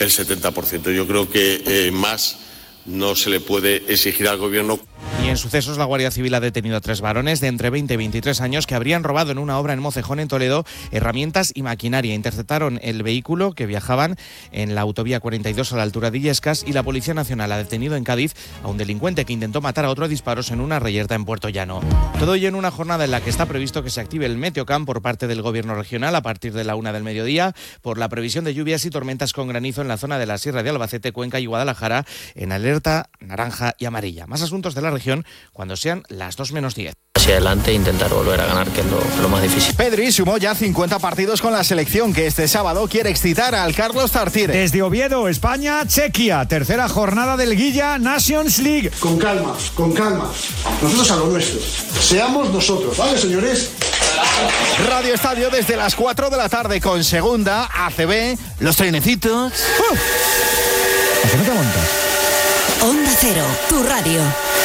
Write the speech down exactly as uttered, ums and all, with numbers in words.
el setenta por ciento. Yo creo que eh, más no se le puede exigir al Gobierno. Y en sucesos, la Guardia Civil ha detenido a tres varones de entre veinte y veintitrés años que habrían robado en una obra en Mocejón, en Toledo, herramientas y maquinaria. Interceptaron el vehículo que viajaban en la autovía cuarenta y dos a la altura de Illescas, y la Policía Nacional ha detenido en Cádiz a un delincuente que intentó matar a otro a disparos en una reyerta en Puerto Llano. Todo ello en una jornada en la que está previsto que se active el Meteocam por parte del Gobierno regional a partir de la una del mediodía por la previsión de lluvias y tormentas con granizo en la zona de la Sierra de Albacete, Cuenca y Guadalajara, en alerta naranja y amarilla. Más asuntos de la región cuando sean las dos menos diez. Hacia adelante e intentar volver a ganar, que es lo, lo más difícil. Pedri sumó ya cincuenta partidos con la selección, que este sábado quiere excitar al Carlos Tartiere. Desde Oviedo, España, Chequia, tercera jornada del Guilla Nations League. Con calma, con calma. Nosotros a lo nuestro. Seamos nosotros, ¿vale, señores? Radio Estadio desde las cuatro de la tarde con Segunda, A C B, los trenecitos. ¿A qué no te montas? Onda Cero, tu radio.